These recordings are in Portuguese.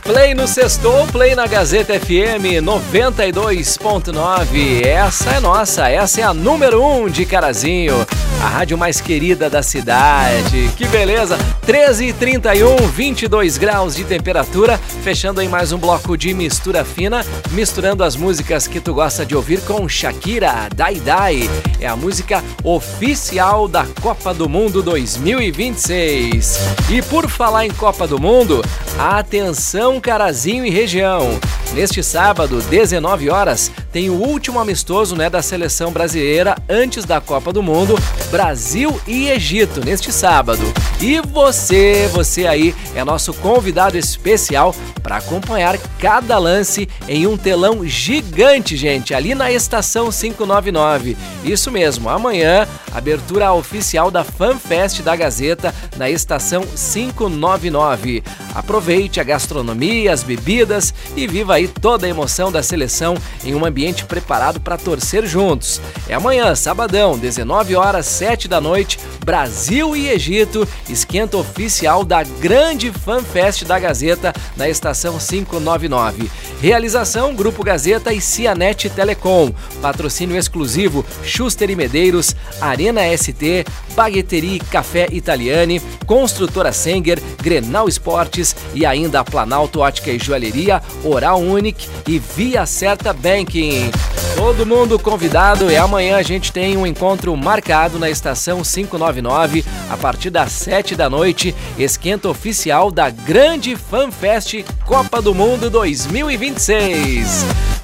Play no Sextou, Play na Gazeta FM 92.9. Essa é nossa, essa é a número 1 de Carazinho, a rádio mais querida da cidade. Que beleza! 13h31, 22 graus de temperatura, fechando aí mais um bloco de mistura fina, misturando as músicas que tu gosta de ouvir com Shakira, Dai Dai. É a música oficial da Copa do Mundo 2026. E por falar em Copa do Mundo, atenção Carazinho e região. Neste sábado, 19 horas, tem o último amistoso da seleção brasileira antes da Copa do Mundo, Brasil e Egito, neste sábado. E você aí é nosso convidado especial para acompanhar cada lance em um telão gigante, gente, ali na Estação 599. Isso mesmo, amanhã, abertura oficial da FanFest da Gazeta na Estação 599. Aproveite a gastronomia, as bebidas e viva aí toda a emoção da seleção em um ambiente preparado para torcer juntos. É amanhã, sabadão, 19 horas, 7 da noite, Brasil e Egito, esquenta oficial da grande FanFest da Gazeta na Estação 599. Realização Grupo Gazeta e Cianet Telecom. Patrocínio exclusivo Schuster e Medeiros, Arena ST, Bagueteria Café Italiane, Construtora Senger, Grenal Esportes e ainda a Planalto Ótica e Joalheria, Oral Unique e Via Certa Banking. Todo mundo convidado e amanhã a gente tem um encontro marcado na Estação 599 a partir das 7 da noite, esquenta oficial da grande FanFest Copa do Mundo 2026.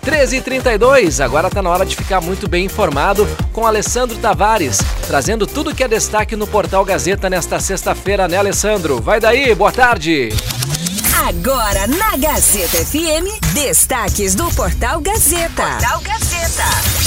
13h32, agora tá na hora de ficar muito bem informado com Alessandro Tavares, trazendo tudo que é destaque no Portal Gazeta nesta sexta-feira, né, Alessandro? Vai daí, boa tarde! Agora na Gazeta FM, destaques do Portal Gazeta. Portal Gazeta.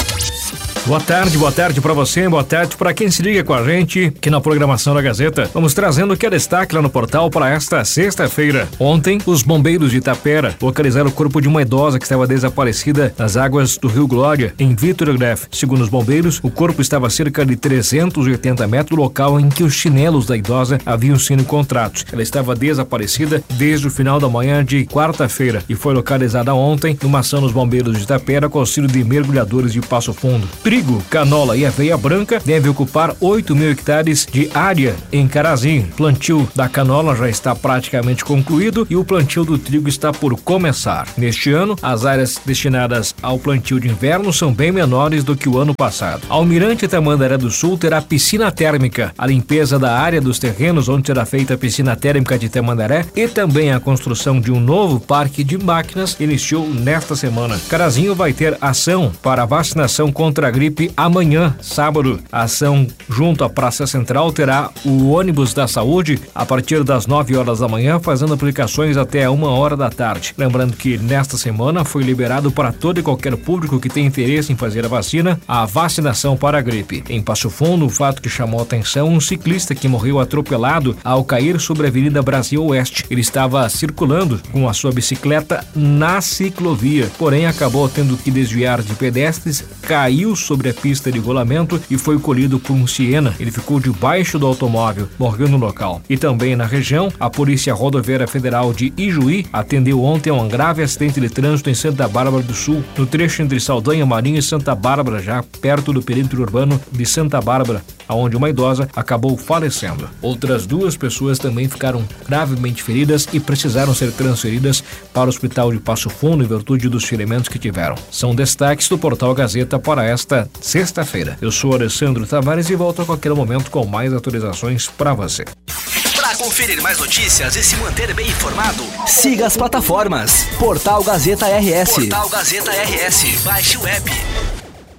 Boa tarde pra você, boa tarde pra quem se liga com a gente aqui na programação da Gazeta. Vamos trazendo o que é destaque lá no portal para esta sexta-feira. Ontem, os bombeiros de Itapera localizaram o corpo de uma idosa que estava desaparecida nas águas do Rio Glória, em Vitor Greff. Segundo os bombeiros, o corpo estava a cerca de 380 metros do local em que os chinelos da idosa haviam sido encontrados. Ela estava desaparecida desde o final da manhã de quarta-feira e foi localizada ontem numa ação dos bombeiros de Itapera com auxílio de mergulhadores de Passo Fundo. Trigo, canola e aveia branca devem ocupar 8.000 hectares de área em Carazinho. O plantio da canola já está praticamente concluído e o plantio do trigo está por começar. Neste ano, as áreas destinadas ao plantio de inverno são bem menores do que o ano passado. Almirante Tamandaré do Sul terá piscina térmica. A limpeza da área dos terrenos onde será feita a piscina térmica de Tamandaré e também a construção de um novo parque de máquinas iniciou nesta semana. Carazinho vai ter ação para a vacinação contra a gripe amanhã, sábado. A ação junto à Praça Central terá o ônibus da saúde a partir das 9 horas da manhã, fazendo aplicações até 1 hora da tarde. Lembrando que nesta semana foi liberado para todo e qualquer público que tem interesse em fazer a vacinação para a gripe. Em Passo Fundo, o fato que chamou a atenção, um ciclista que morreu atropelado ao cair sobre a Avenida Brasil Oeste. Ele estava circulando com a sua bicicleta na ciclovia, porém acabou tendo que desviar de pedestres, caiu sobre a pista de rolamento e foi colhido por um Siena. Ele ficou debaixo do automóvel, morreu no local. E também na região, a Polícia Rodoviária Federal de Ijuí atendeu ontem a um grave acidente de trânsito em Santa Bárbara do Sul, no trecho entre Saldanha Marinho e Santa Bárbara, já perto do perímetro urbano de Santa Bárbara, onde uma idosa acabou falecendo. Outras 2 pessoas também ficaram gravemente feridas e precisaram ser transferidas para o Hospital de Passo Fundo em virtude dos ferimentos que tiveram. São destaques do Portal Gazeta para esta sexta-feira. Eu sou Alessandro Tavares e volto a qualquer momento com mais atualizações para você. Para conferir mais notícias e se manter bem informado, siga as plataformas Portal Gazeta RS. Portal Gazeta RS. Baixe o app.